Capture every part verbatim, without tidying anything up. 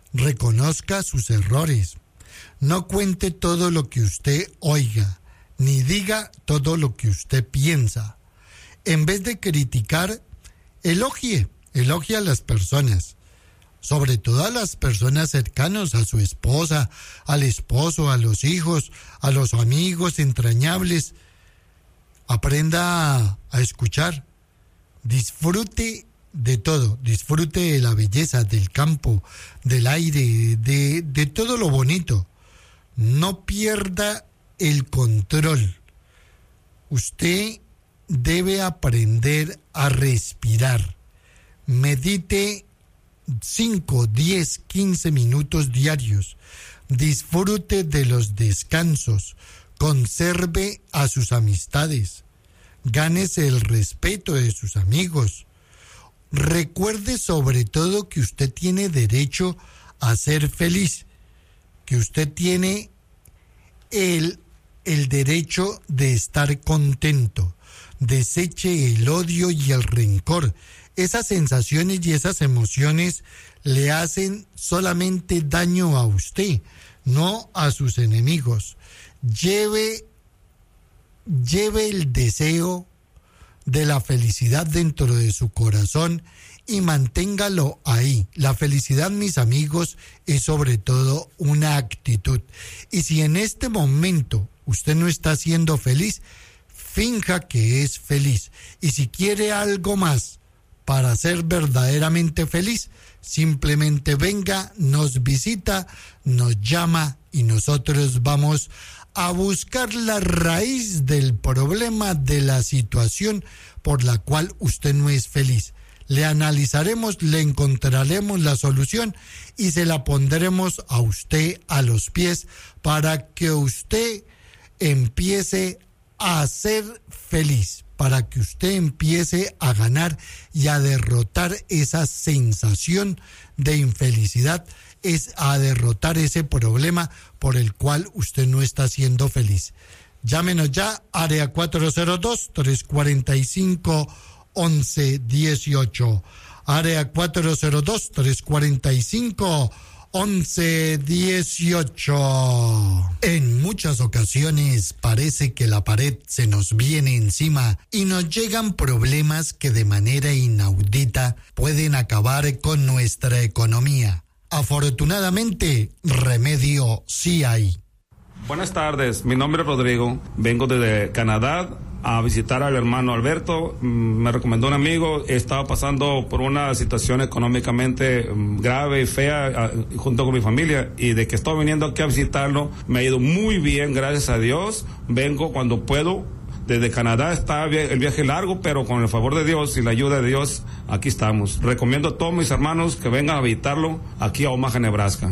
Reconozca sus errores. No cuente todo lo que usted oiga, ni diga todo lo que usted piensa. En vez de criticar, elogie, elogie a las personas. Sobre todo a las personas cercanas, a su esposa, al esposo, a los hijos, a los amigos entrañables. Aprenda a, a escuchar. Disfrute de todo, disfrute de la belleza, del campo, del aire, de, de todo lo bonito. No pierda el control. Usted debe aprender a respirar. Medite cinco, diez, quince minutos diarios. Disfrute de los descansos. Conserve a sus amistades. Gánese el respeto de sus amigos. Recuerde sobre todo que usted tiene derecho a ser feliz, que usted tiene el, el derecho de estar contento. Deseche el odio y el rencor. Esas sensaciones y esas emociones le hacen solamente daño a usted, no a sus enemigos. Lleve, lleve el deseo de la felicidad dentro de su corazón y manténgalo ahí. La felicidad, mis amigos, es sobre todo una actitud. Y si en este momento usted no está siendo feliz, finja que es feliz. Y si quiere algo más para ser verdaderamente feliz, simplemente venga, nos visita, nos llama y nosotros vamos a buscar la raíz del problema, de la situación por la cual usted no es feliz. Le analizaremos, le encontraremos la solución y se la pondremos a usted a los pies para que usted empiece a ser feliz, para que usted empiece a ganar y a derrotar esa sensación de infelicidad, es a derrotar ese problema por el cual usted no está siendo feliz. Llámenos ya, área cuatro cero dos, tres cuatro cinco, once dieciocho. Área cuatro cero dos, tres cuatro cinco, once dieciocho. En muchas ocasiones parece que la pared se nos viene encima y nos llegan problemas que de manera inaudita pueden acabar con nuestra economía. Afortunadamente, remedio sí hay. Buenas tardes, mi nombre es Rodrigo, vengo desde Canadá a visitar al hermano Alberto. Me recomendó un amigo, estaba pasando por una situación económicamente grave y fea junto con mi familia, y de que estoy viniendo aquí a visitarlo me ha ido muy bien, gracias a Dios. Vengo cuando puedo. Desde Canadá está el viaje largo, pero con el favor de Dios y la ayuda de Dios, aquí estamos. Recomiendo a todos mis hermanos que vengan a visitarlo aquí a Omaha, Nebraska.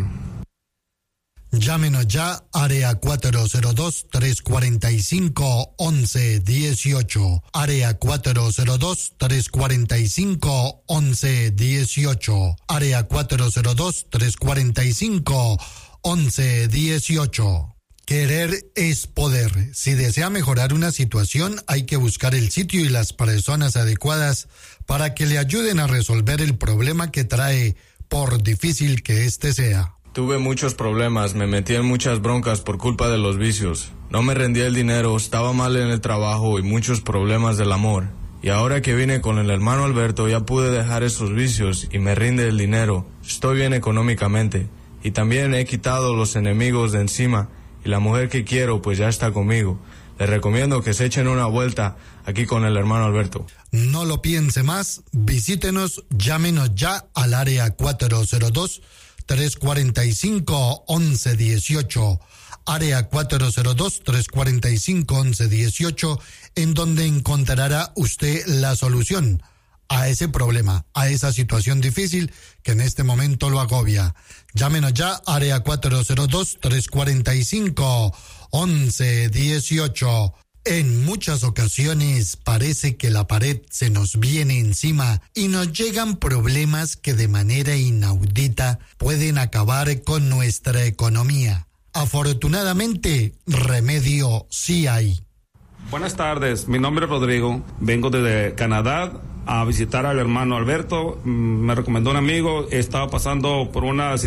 Llámenos ya, área cuatro cero dos, tres cuatro cinco, once dieciocho. Área cuatro cero dos, tres cuatro cinco, once dieciocho. Área cuatro cero dos, tres cuatro cinco, once dieciocho. Querer es poder. Si desea mejorar una situación, hay que buscar el sitio y las personas adecuadas para que le ayuden a resolver el problema que trae, por difícil que éste sea. Tuve muchos problemas, me metí en muchas broncas por culpa de los vicios. No me rendía el dinero, estaba mal en el trabajo y muchos problemas del amor. Y ahora que vine con el hermano Alberto ya pude dejar esos vicios y me rinde el dinero. Estoy bien económicamente. Y también he quitado los enemigos de encima. Y la mujer que quiero pues ya está conmigo. Les recomiendo que se echen una vuelta aquí con el hermano Alberto. No lo piense más, visítenos, llámenos ya al área cuatro cero dos, tres cuatro cinco, once dieciocho. Área cuatro cero dos, tres cuatro cinco, once dieciocho, en donde encontrará usted la solución a ese problema, a esa situación difícil que en este momento lo agobia. Llámenos ya, área cuatro cero dos, tres cuatro cinco, once dieciocho. En muchas ocasiones parece que la pared se nos viene encima y nos llegan problemas que de manera inaudita pueden acabar con nuestra economía. Afortunadamente, remedio sí hay. Buenas tardes, mi nombre es Rodrigo, vengo desde Canadá a visitar al hermano Alberto. Me recomendó un amigo, estaba pasando por una